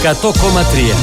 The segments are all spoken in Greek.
100,3.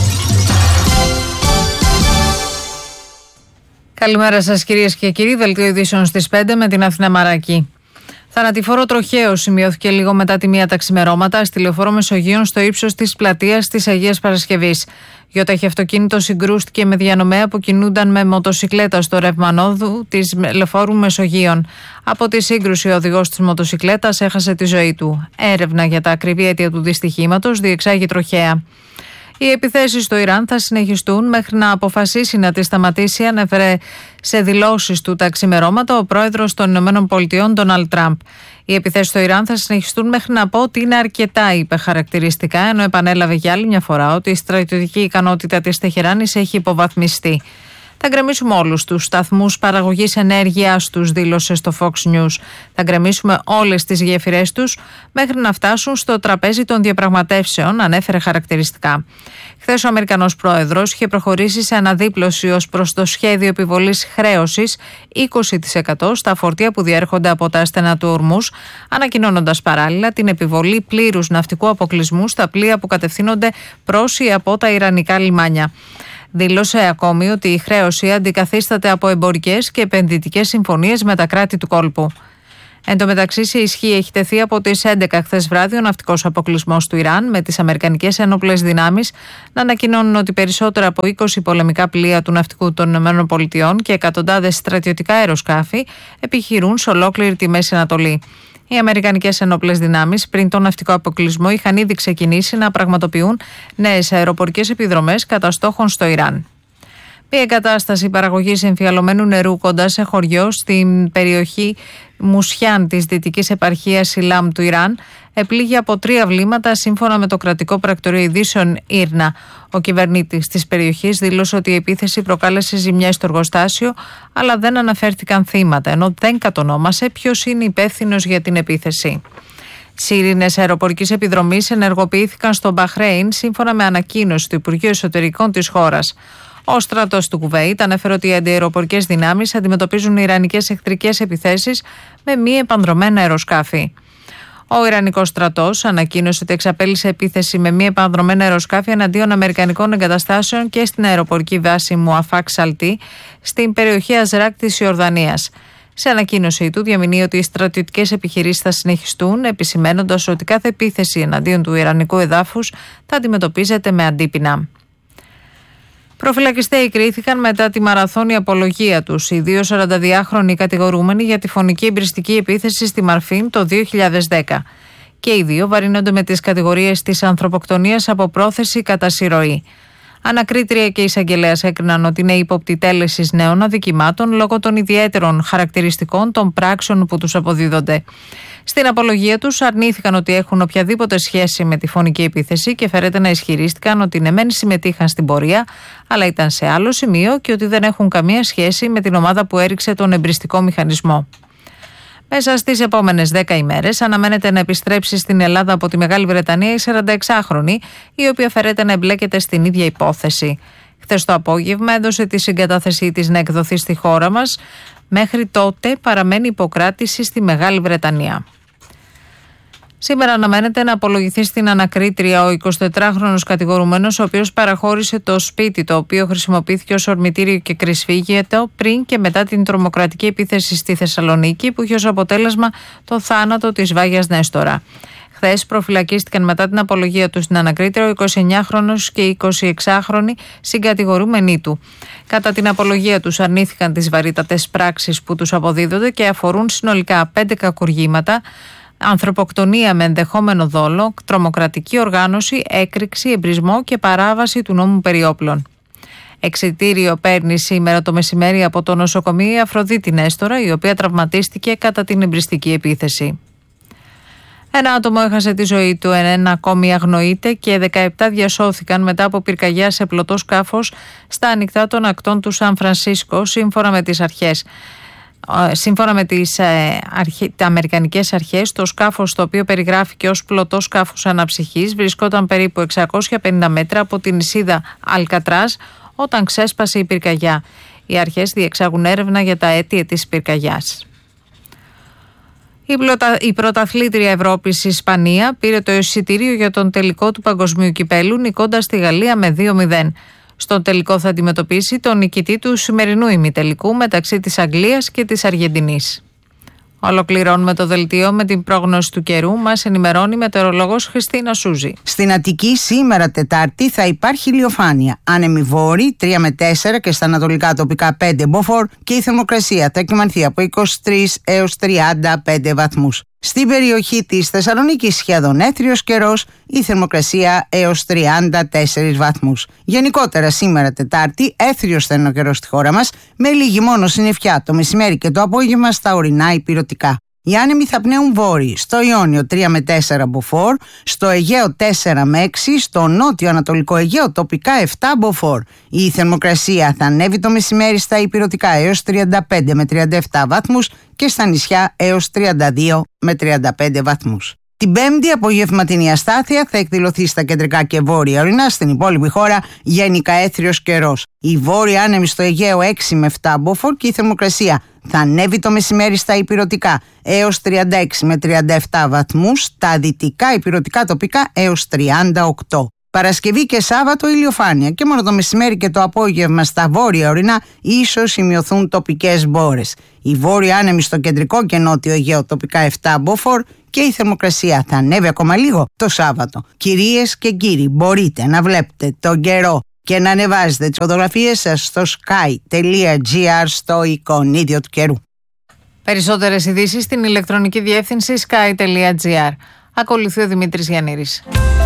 Καλημέρα σας κυρίες και κύριοι, δελτίο ειδήσεων στις 5 με την Αθηνά Μαράκη. Θανατηφόρο τροχαίο σημειώθηκε λίγο μετά τη 1 τα ξημερώματα στη λεωφόρο Μεσογείων στο ύψος της πλατείας της Αγίας Παρασκευής. Γιώταχη αυτοκίνητο συγκρούστηκε με διανομέα που κινούνταν με μοτοσικλέτα στο ρεύμα ανόδου της λεωφόρου Μεσογείων. Από τη σύγκρουση, ο οδηγός της μοτοσικλέτας έχασε τη ζωή του. Έρευνα για τα ακριβή αίτια του δυστυχήματος διεξάγει τροχαία. Οι επιθέσεις στο Ιράν θα συνεχιστούν μέχρι να αποφασίσει να τη σταματήσει, ανέφερε σε δηλώσεις του τα ξημερώματα ο πρόεδρος των ΗΠΑ, Ντόναλντ Τραμπ. Οι επιθέσεις στο Ιράν θα συνεχιστούν μέχρι να πω ότι είναι αρκετά, είπε χαρακτηριστικά, ενώ επανέλαβε για άλλη μια φορά ότι η στρατιωτική ικανότητα της Τεχεράνης έχει υποβαθμιστεί. Θα γκρεμίσουμε όλους τους σταθμούς παραγωγής ενέργειας τους, δήλωσε στο Fox News. Θα γκρεμίσουμε όλες τις γέφυρές τους μέχρι να φτάσουν στο τραπέζι των διαπραγματεύσεων, ανέφερε χαρακτηριστικά. Χθες ο Αμερικανός πρόεδρος είχε προχωρήσει σε αναδίπλωση ως προς το σχέδιο επιβολής χρέωσης 20% στα φορτία που διέρχονται από τα στενά του Ορμούς, ανακοινώνοντας παράλληλα την επιβολή πλήρους ναυτικού αποκλεισμού στα πλοία που κατευθύνονται προς ή από τα ιρανικά λιμάνια. Δήλωσε ακόμη ότι η χρέωση αντικαθίσταται από εμπορικές και επενδυτικές συμφωνίες με τα κράτη του κόλπου. Εν τω μεταξύ, σε ισχύ έχει τεθεί από τις 11 χθες βράδυ ο ναυτικός αποκλεισμός του Ιράν, με τις αμερικανικές ένοπλες δυνάμεις να ανακοινώνουν ότι περισσότερα από 20 πολεμικά πλοία του ναυτικού των ΗΠΑ και εκατοντάδες στρατιωτικά αεροσκάφη επιχειρούν σε ολόκληρη τη Μέση Ανατολή. Οι αμερικανικές ενόπλες δυνάμεις πριν τον ναυτικό αποκλεισμό είχαν ήδη ξεκινήσει να πραγματοποιούν νέες αεροπορικές επιδρομές κατά στόχων στο Ιράν. Μια εγκατάσταση παραγωγής εμφιαλωμένου νερού κοντά σε χωριό στην περιοχή Μουσιάν της δυτικής επαρχίας Ιλάμ του Ιράν επλήγει από 3 βλήματα σύμφωνα με το κρατικό πρακτορείο ειδήσεων Ήρνα. Ο κυβερνήτης της περιοχής δήλωσε ότι η επίθεση προκάλεσε ζημιές στο εργοστάσιο, αλλά δεν αναφέρθηκαν θύματα, ενώ δεν κατονόμασε ποιος είναι υπεύθυνος για την επίθεση. Σύρινες αεροπορικής επιδρομής ενεργοποιήθηκαν στο Μπαχρέιν σύμφωνα με ανακοίνωση του Υπουργείου Εσωτερικών της χώρας. Ο στρατός του Κουβέιτ ανέφερε ότι οι αντιαεροπορικές δυνάμεις αντιμετωπίζουν ιρανικές εχθρικές επιθέσεις με μη επανδρομένα αεροσκάφη. Ο Ιρανικός στρατός ανακοίνωσε ότι εξαπέλυσε επίθεση με μη επανδρομένα αεροσκάφη εναντίον αμερικανικών εγκαταστάσεων και στην αεροπορική βάση Μουαφάκ Σαλτί στην περιοχή Αζράκ της Ιορδανίας. Σε ανακοίνωσή του διαμηνύει ότι οι στρατιωτικές επιχειρήσεις θα συνεχιστούν, επισημαίνοντας ότι κάθε επίθεση εναντίον του ιρανικού εδάφους θα αντιμετωπίζεται με αντίπεινα. Προφυλακιστέοι κρίθηκαν μετά τη μαραθώνια απολογία τους. Οι 2 42χρονοι κατηγορούμενοι για τη φωνική εμπριστική επίθεση στη Μαρφίν το 2010. Και οι 2 βαρύνονται με τις κατηγορίες της ανθρωποκτονίας από πρόθεση κατά συρροή. Ανακρίτρια και εισαγγελέας έκριναν ότι είναι ύποπτοι τέλεσης νέων αδικημάτων λόγω των ιδιαίτερων χαρακτηριστικών των πράξεων που τους αποδίδονται. Στην απολογία τους αρνήθηκαν ότι έχουν οποιαδήποτε σχέση με τη φωνική επίθεση και φέρεται να ισχυρίστηκαν ότι ναι μεν συμμετείχαν στην πορεία, αλλά ήταν σε άλλο σημείο και ότι δεν έχουν καμία σχέση με την ομάδα που έριξε τον εμπριστικό μηχανισμό. Μέσα στις επόμενες 10 ημέρες αναμένεται να επιστρέψει στην Ελλάδα από τη Μεγάλη Βρετανία η 46χρονη, η οποία φέρεται να εμπλέκεται στην ίδια υπόθεση. Χθες το απόγευμα έδωσε τη συγκατάθεσή της να εκδοθεί στη χώρα μας. Μέχρι τότε παραμένει υποκράτηση στη Μεγάλη Βρετανία. Σήμερα αναμένεται να απολογηθεί στην ανακρίτρια ο 24χρονος κατηγορουμένος, ο οποίος παραχώρησε το σπίτι το οποίο χρησιμοποιήθηκε ως ορμητήριο και κρυσφύγετο πριν και μετά την τρομοκρατική επίθεση στη Θεσσαλονίκη που είχε ως αποτέλεσμα το θάνατο της Βάγιας Νέστορα. Χθες προφυλακίστηκαν μετά την απολογία του στην ανακρίτρια ο 29χρονος και η 26χρονη συγκατηγορούμενοι του. Κατά την απολογία τους αρνήθηκαν τις βαρύτατες πράξεις που τους αποδίδονται και αφορούν συνολικά 5 κακουργήματα, ανθρωποκτονία με ενδεχόμενο δόλο, τρομοκρατική οργάνωση, έκρηξη, εμπρισμό και παράβαση του νόμου περί όπλων. Εξιτήριο παίρνει σήμερα το μεσημέρι από το νοσοκομείο η Αφροδίτη Νέστορα, η οποία τραυματίστηκε κατά την εμπριστική επίθεση. Ένα άτομο έχασε τη ζωή του, ένα ακόμη αγνοείται και 17 διασώθηκαν μετά από πυρκαγιά σε πλωτό σκάφος στα ανοιχτά των ακτών του Σαν Φρανσίσκο, σύμφωνα με τις αρχές. Σύμφωνα με τις αμερικανικές αρχές, το σκάφος, το οποίο περιγράφηκε ως πλωτό σκάφος αναψυχής, βρισκόταν περίπου 650 μέτρα από την νησίδα Αλκατράζ όταν ξέσπασε η πυρκαγιά. Οι αρχές διεξάγουν έρευνα για τα αίτια της πυρκαγιάς. Η πρωταθλήτρια Ευρώπης, η Ισπανία, πήρε το εισιτήριο για τον τελικό του Παγκοσμίου Κυπέλλου, νικώντας τη Γαλλία με 2-0. Στον τελικό θα αντιμετωπίσει τον νικητή του σημερινού ημιτελικού μεταξύ της Αγγλίας και της Αργεντινής. Ολοκληρώνουμε το δελτίο με την πρόγνωση του καιρού. Μας ενημερώνει η μετεωρολόγος Χριστίνα Σούζη. Στην Αττική σήμερα Τετάρτη θα υπάρχει ηλιοφάνεια. Άνεμοι βόρειοι 3 με 4 και στα ανατολικά τοπικά 5 μποφόρ και η θερμοκρασία θα κυμανθεί από 23 έως 35 βαθμούς. Στην περιοχή της Θεσσαλονίκης σχεδόν έθριος καιρός, η θερμοκρασία έως 34 βαθμούς. Γενικότερα σήμερα Τετάρτη έθριος θα είναι ο καιρός στη χώρα μας, με λίγη μόνο συννεφιά το μεσημέρι και το απόγευμα στα ορεινά ηπειρωτικά. Οι άνεμοι θα πνέουν βόρειοι, στο Ιόνιο 3 με 4 μποφόρ, στο Αιγαίο 4 με 6, στο νότιο ανατολικό Αιγαίο τοπικά 7 μποφόρ. Η θερμοκρασία θα ανέβει το μεσημέρι στα ηπειρωτικά έως 35 με 37 βαθμούς και στα νησιά έως 32 με 35 βαθμούς. Την Πέμπτη απογευματινή αστάθεια θα εκδηλωθεί στα κεντρικά και βόρεια ορεινά, στην υπόλοιπη χώρα γενικά έθριος καιρός. Η βόρεια άνεμη στο Αιγαίο 6 με 7 μποφόρ και η θερμοκρασία θα ανέβει το μεσημέρι στα ηπειρωτικά έως 36 με 37 βαθμούς, στα δυτικά ηπειρωτικά τοπικά έως 38. Παρασκευή και Σάββατο ηλιοφάνεια και μόνο το μεσημέρι και το απόγευμα στα βόρεια ορεινά ίσως σημειωθούν τοπικές μπόρες. Η βόρεια άνεμη στο κεντρικό και νότιο Αιγαίο τοπικά 7 μποφόρ και η θερμοκρασία θα ανέβει ακόμα λίγο το Σάββατο. Κυρίες και κύριοι, μπορείτε να βλέπετε τον καιρό και να ανεβάζετε τις φωτογραφίες σας στο sky.gr στο εικονίδιο του καιρού. Περισσότερες ειδήσεις στην ηλεκτρονική διεύθυνση sky.gr. Ακολουθεί ο Δημήτρης Γιαννήρης.